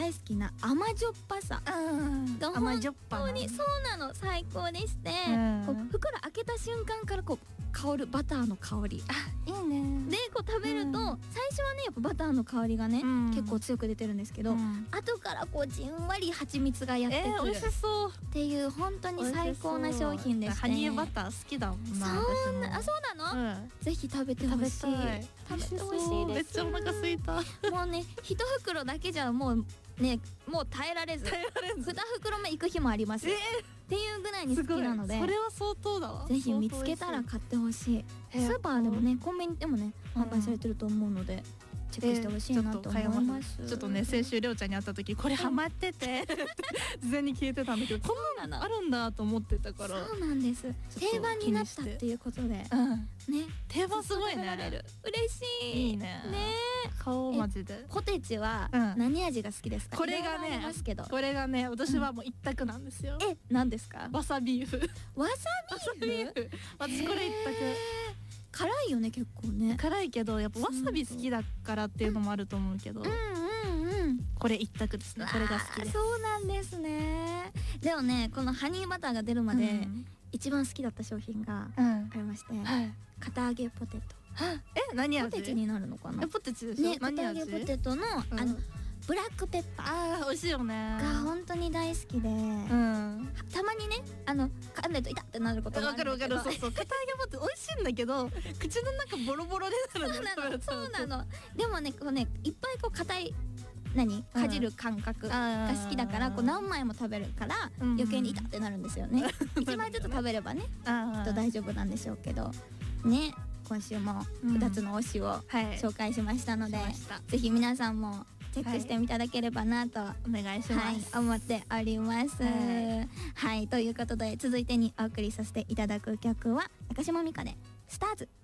大好きな甘じょっぱさが甘じょっぱ本当にそうなの、最高でして、こう袋開けた瞬間からこう香るバターの香り、 いいね。 でこう食べると、最初はねやっぱバターの香りがね、結構強く出てるんですけど、後からこうじんわり蜂蜜がやってくる美味しそうっていう本当に最高な商品でして、 ハニーバター好きだもんな。 そうなの、ぜひ食べてほしい。食べてほしいです。 めっちゃお腹空いた。 もうね一袋だけじゃもう耐えられず2袋目行く日もあります、っていうぐらいに好きなので、 それは相当だわ。 ぜひ見つけたら買ってほしい。スーパーでもねコンビニでもね販売されてると思うので、チェックしてほしいなと思います。 ちょっとね先週りょうちゃんに会った時これハマってて事前に聞いてたんだけど、こんなのあるんだと思ってたから。 そうなんです。定番になったっていうことでね、 定番すごいね。 嬉しい。 いいね。顔マジで。 ポテチは何味が好きですか？ これがね私はもう一択なんですよ。 何ですか？ わさビーフ。 わさビーフ？ 私これ一択。 辛いよね結構ね。 辛いけどやっぱわさび好きだからっていうのもあると思うけど、これ一択ですね。これが好きです。 そうなんですね。でもねこのハニーバターが出るまで一番好きだった商品がありまして、堅揚げポテト。 何味？ ポテチになるのかな？ ポテチでしょ。 堅揚げポテトのブラックペッパー美味しいよねが本当に大好きで、たまにね噛んでると痛ってなることがあるんだけど、 そう堅揚げポテト美味しいんだけど口の中ボロボロでなる。 そうなの。でもねこうねいっぱいこう硬いかじる感覚が好きだから、こう何枚も食べるから余計に痛ってなるんですよね。1枚ずつ食べればねきっと大丈夫なんでしょうけどね。今週も2つの推しを紹介しましたので、ぜひ皆さんもチェックしていただければなとお願いします、 思っております。はい、ということで続いてにお送りさせていただく曲は中島美嘉でスターズ。